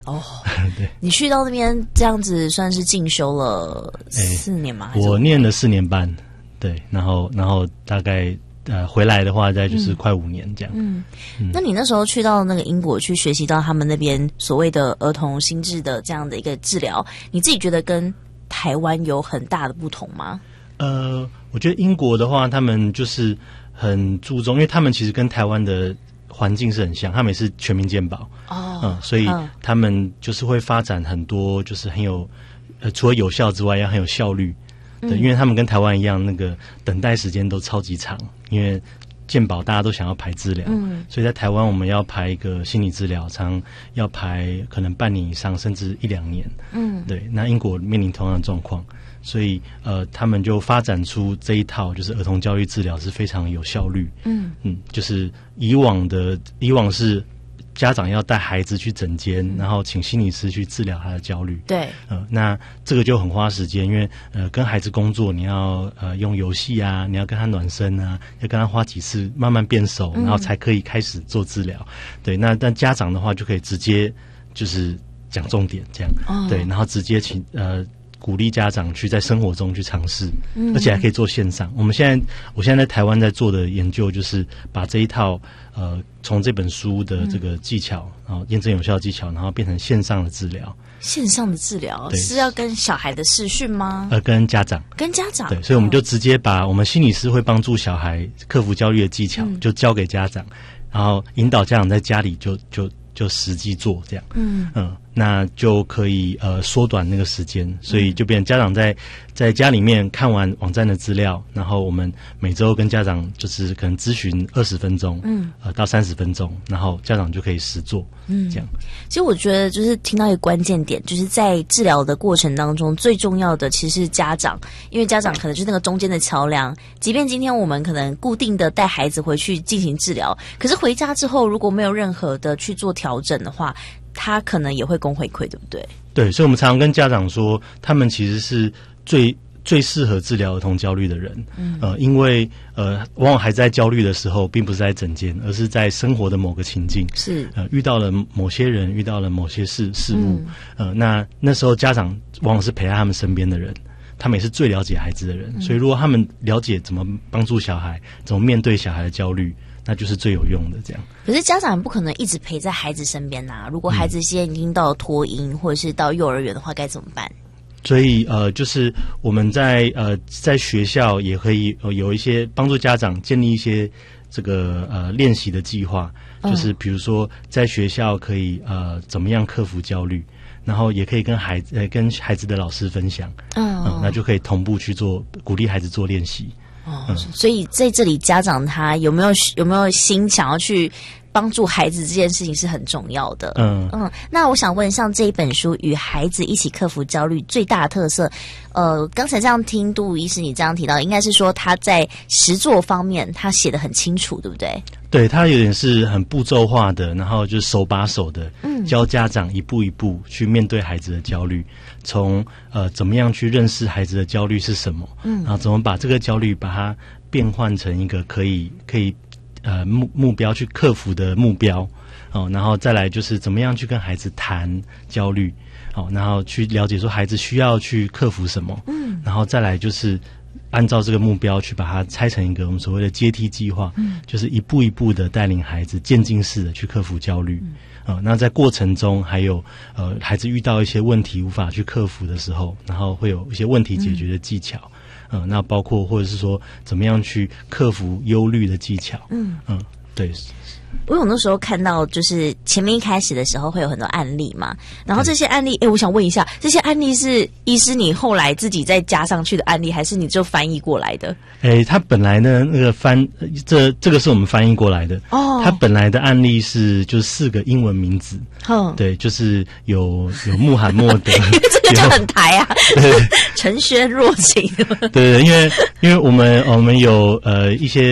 哦， 对， 你去到那边这样子算是进修了4年吗？ 我念了4年半，对，然后大概回来的话，大概就是快5年这样。 那你那时候去到那个英国去学习到他们那边所谓的儿童心智的这样的一个治疗，你自己觉得跟台湾有很大的不同吗？ 我觉得英国的话，他们就是很注重，因为他们其实跟台湾的环境是很像，他们也是全民健保所以他们就是会发展很多，就是很有除了有效之外，要很有效率。对，因为他们跟台湾一样，那个等待时间都超级长，因为健保大家都想要排治疗，所以在台湾我们要排一个心理治疗，常要排可能半年以上，甚至1-2年。对，那英国面临同样的状况。所以他们就发展出这一套，就是儿童焦虑治疗是非常有效率。就是以往是家长要带孩子去诊间，然后请心理师去治疗他的焦虑。 对， 那这个就很花时间，因为跟孩子工作，你要用游戏啊，你要跟他暖身啊，要跟他花几次慢慢变熟，然后才可以开始做治疗。对，那但家长的话就可以直接就是讲重点这样。对，然后直接鼓励家长去在生活中去尝试，而且还可以做线上。我现在在台湾在做的研究，就是把这一套从这本书的这个技巧，然后验证有效技巧，然后变成线上的治疗。 线上的治疗是要跟小孩的视讯吗？ 跟家长。跟家长。 对，所以我们就直接把我们心理师会帮助小孩克服焦虑的技巧，就交给家长，然后引导家长在家里就实际做这样。那就可以缩短那个时间，所以就变成家长在家里面看完网站的资料，然后我们每周跟家长就是可能咨询20分钟，到30分钟，然后家长就可以实做，这样。 其实我觉得就是听到一个关键点，就是在治疗的过程当中，最重要的其实是家长，因为家长可能就是那个中间的桥梁。即便今天我们可能固定的带孩子回去进行治疗，可是回家之后如果没有任何的去做调整的话，他可能也会供回馈，对不对？ 对，所以我们常常跟家长说，他们其实是最适合治疗儿童焦虑的人。因为往往孩子在焦虑的时候，并不是在诊间，而是在生活的某个情境，是遇到了某些人，遇到了某些事物。那时候家长往往是陪在他们身边的人，他们也是最了解孩子的人。所以如果他们了解怎么帮助小孩，怎么面对小孩的焦虑，那就是最有用的这样。 可是家长不可能一直陪在孩子身边如果孩子现在已经到了托婴或者是到幼儿园的话，该怎么办？ 所以就是我们在学校也可以有一些帮助家长建立一些这个练习的计划，就是比如说在学校可以怎么样克服焦虑，然后也可以跟孩子的老师分享，那就可以同步去做，鼓励孩子做练习。 所以在这里家长他有没有心想要去帮助孩子这件事情是很重要的。那我想问，像这一本书《与孩子一起克服焦虑》最大的特色，刚才这样听杜医师你这样提到，应该是说他在实作方面他写得很清楚，对不对？ 对，他有点是很步骤化的，然后就是手把手的教家长一步一步去面对孩子的焦虑，从怎么样去认识孩子的焦虑是什么，然后怎么把这个焦虑把它变换成一个可以目标去克服的目标，然后再来就是怎么样去跟孩子谈焦虑，然后去了解说孩子需要去克服什么，然后再来就是按照这个目标去把它拆成一个我们所谓的阶梯计划，就是一步一步的带领孩子渐进式的去克服焦虑。那在过程中还有孩子遇到一些问题无法去克服的时候，然后会有一些问题解决的技巧，那包括或者是说怎么样去克服忧虑的技巧。对。 我有那时候看到，就是前面一开始的时候会有很多案例嘛，然后这些案例，我想问一下，这些案例是医师你后来自己再加上去的案例，还是你就翻译过来的？ 他本来呢那个这个是我们翻译过来的。他本来的案例是就是4个英文名字。对，就是有穆罕默德， 因为这个就很台啊，陈轩若晴。 对，因为我们有一些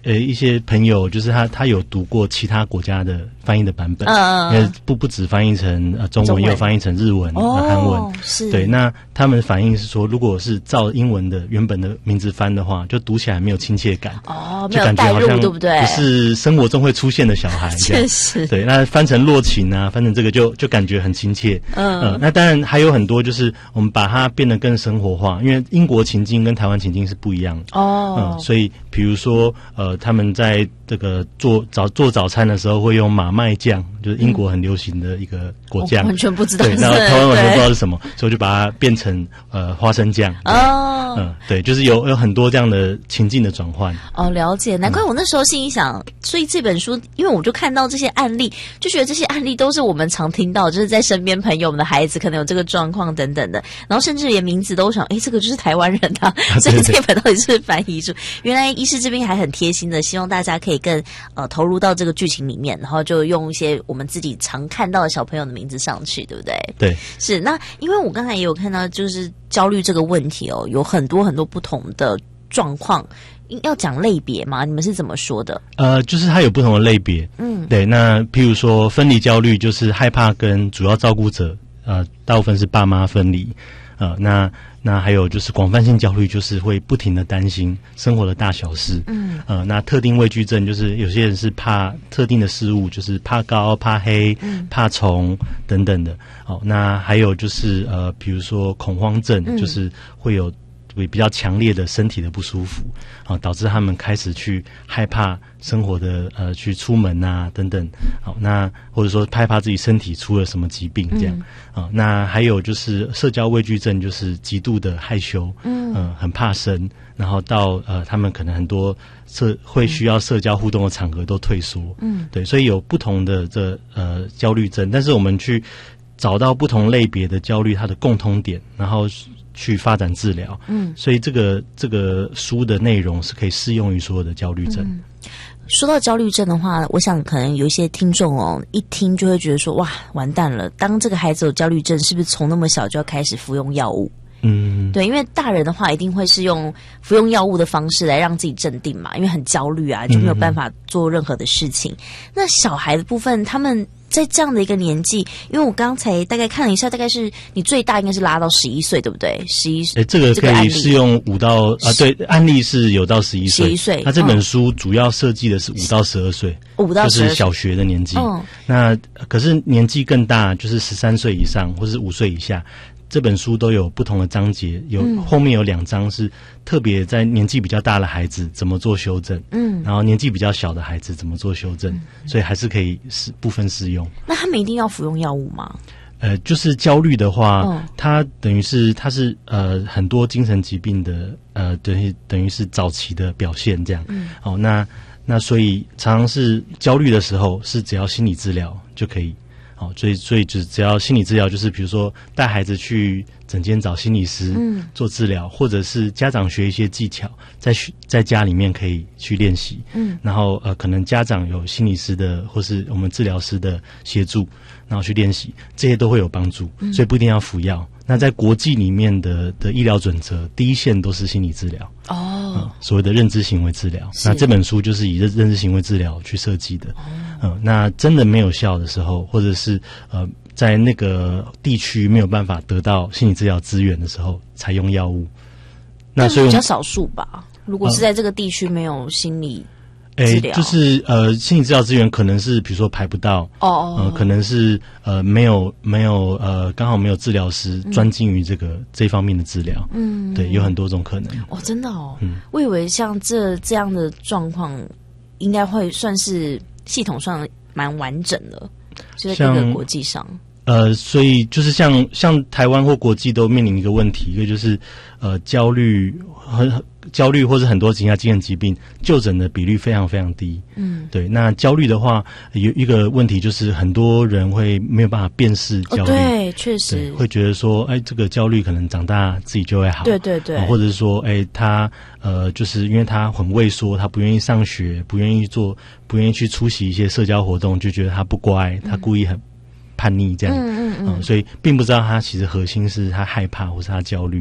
一些朋友，就是他有读过其他国家的翻译的版本，因为不只翻译成中文，也有翻译成日文、韩文， 是对。那他们反映是说，如果是照英文的原本的名字翻的话，就读起来没有亲切感， 没有代入，对不对？ 不是生活中会出现的小孩， 确实， 对。那翻成洛琴啊，翻成这个就感觉很亲切，那当然还有很多，就是我们把它变得更生活化，因为英国情境跟台湾情境是不一样的，所以比如说他们在这个做早餐的时候会用马麦酱，就是英国很流行的一个果酱， 完全不知道， 对，然后台湾完全不知道是什么，所以我就把它变成花生酱，对，就是有很多这样的情境的转换。 了解，难怪我那时候心里想，所以这本书，因为我就看到这些案例，就觉得这些案例都是我们常听到，就是在身边朋友们的孩子可能有这个状况等等的，然后甚至连名字都想，这个就是台湾人啊，所以这本到底是翻译书？原来医师这边还很贴心的，希望大家可以更投入到这个剧情里面，然后就用一些我们自己常看到的小朋友的名字上去，对不对？ 对， 是。那因为我刚才也有看到，就是焦虑这个问题有很多很多不同的状况，要讲类别吗？你们是怎么说的？ 就是它有不同的类别，对。那譬如说分离焦虑，就是害怕跟主要照顾者，大部分是爸妈分离，那还有就是广泛性焦虑，就是会不停的担心生活的大小事，那特定畏惧症就是有些人是怕特定的事物，就是怕高、怕黑、怕虫等等的。那还有就是比如说恐慌症，就是会有比较强烈的身体的不舒服，导致他们开始去害怕生活的去出门啊等等，那或者说害怕自己身体出了什么疾病这样，那还有就是社交畏惧症，就是极度的害羞，很怕生，然后到他们可能很多会需要社交互动的场合都退缩，对，所以有不同的焦虑症，但是我们去找到不同类别的焦虑它的共通点，然后去发展治疗，所以这个书的内容是可以适用于所有的焦虑症。 说到焦虑症的话，我想可能有一些听众一听就会觉得说，哇，完蛋了！当这个孩子有焦虑症，是不是从那么小就要开始服用药物？对，因为大人的话一定会是用服用药物的方式来让自己镇定嘛，因为很焦虑啊，就没有办法做任何的事情。那小孩的部分，他们在这样的一个年纪，因为我刚才大概看了一下，大概是你最大应该是拉到11岁，对不对？11岁， 这个可以适用5到对，案例是有到11岁。11岁，那这本书主要设计的是5到12岁，5到12岁就是小学的年纪。那可是年纪更大，就是13岁以上或是5岁以下。这本书都有不同的章节，后面有2章是特别在年纪比较大的孩子怎么做修正，然后年纪比较小的孩子怎么做修正，所以还是可以部分适用。 那他们一定要服用药物吗？ 就是焦虑的话，它等于是它是很多精神疾病的等于是早期的表现这样。那所以常常是焦虑的时候，是只要心理治疗就可以。所以只要心理治疗，就是比如说带孩子去诊间找心理师做治疗，或者是家长学一些技巧，在家里面可以去练习。然后可能家长有心理师的或是我们治疗师的协助，然后去练习，这些都会有帮助。所以不一定要服药。那在国际里面的医疗准则，第一线都是心理治疗。所谓的认知行为治疗。那这本书就是以认知行为治疗去设计的。那真的没有效的时候，或者是在那个地区没有办法得到心理治疗资源的时候，才用药物。那所以比较少数吧。如果是在这个地区没有心理治疗， 就是心理治疗资源可能是比如说排不到，可能是没有刚好没有治疗师专精于这方面的治疗。对，有很多种可能。 真的我以为像这样的状况，应该会算是系统上蛮完整的，就在各个国际上。 所以就是像台湾或国际都面临一个问题，一个就是焦虑或是很多其他精神疾病就诊的比率非常非常低。对。那焦虑的话，有一个问题就是很多人会没有办法辨识焦虑。 对，确实会觉得说，这个焦虑可能长大自己就会好。 对对对。 或者是说，他就是因为他很畏缩，他不愿意上学，不愿意去出席一些社交活动，就觉得他不乖，他故意很叛逆这样。所以并不知道他其实核心是他害怕或是他焦虑。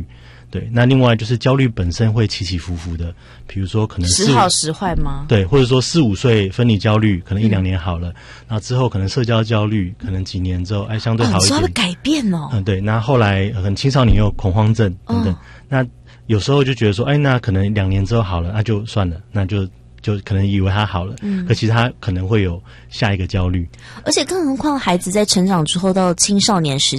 对，那另外就是焦虑本身会起起伏伏的，比如说可能时好时坏吗？ 对，或者说4、5岁分离焦虑，可能1-2年好了，然后之后可能社交焦虑，可能几年之后相对好一点。 它会改变哦。 对，那后来可能青少年有恐慌症等等，那有时候就觉得说，那可能2年之后好了，那就算了，那就可能以为他好了，可其实他可能会有下一个焦虑。 而且更何况孩子在成长之后到青少年时